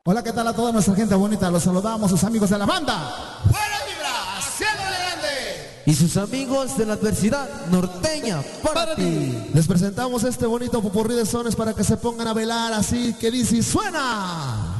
Hola, ¿qué tal a toda nuestra gente bonita? Los saludamos, sus amigos de la banda ¡Buena vibra! ¡Haciéndole grande! Y sus amigos de la adversidad norteña para ti. Les presentamos este bonito popurrí de sones para que se pongan a bailar así que dice y suena.